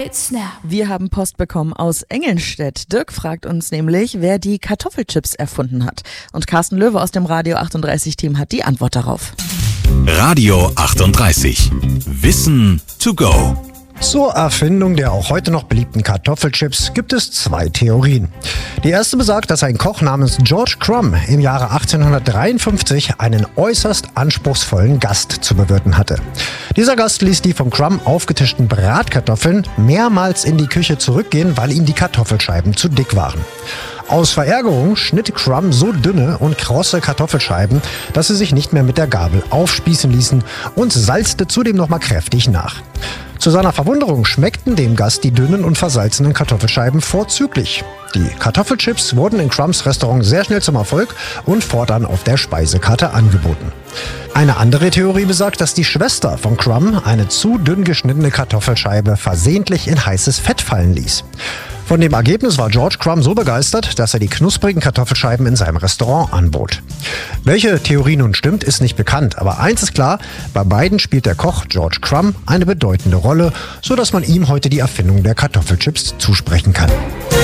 hits now. Wir haben Post bekommen aus Engelnstedt. Dirk fragt uns nämlich, wer die Kartoffelchips erfunden hat. Und Carsten Löwe aus dem Radio 38 Team hat die Antwort darauf. Radio 38. Wissen to go. Zur Erfindung der auch heute noch beliebten Kartoffelchips gibt es 2 Theorien. Die erste besagt, dass ein Koch namens George Crumb im Jahre 1853 einen äußerst anspruchsvollen Gast zu bewirten hatte. Dieser Gast ließ die von Crumb aufgetischten Bratkartoffeln mehrmals in die Küche zurückgehen, weil ihm die Kartoffelscheiben zu dick waren. Aus Verärgerung schnitt Crumb so dünne und krosse Kartoffelscheiben, dass sie sich nicht mehr mit der Gabel aufspießen ließen und salzte zudem nochmal kräftig nach. Zu seiner Verwunderung schmeckten dem Gast die dünnen und versalzenen Kartoffelscheiben vorzüglich. Die Kartoffelchips wurden in Crumbs Restaurant sehr schnell zum Erfolg und fortan auf der Speisekarte angeboten. Eine andere Theorie besagt, dass die Schwester von Crumb eine zu dünn geschnittene Kartoffelscheibe versehentlich in heißes Fett fallen ließ. Von dem Ergebnis war George Crumb so begeistert, dass er die knusprigen Kartoffelscheiben in seinem Restaurant anbot. Welche Theorie nun stimmt, ist nicht bekannt, aber eins ist klar, bei beiden spielt der Koch George Crumb eine bedeutende Rolle, sodass man ihm heute die Erfindung der Kartoffelchips zusprechen kann.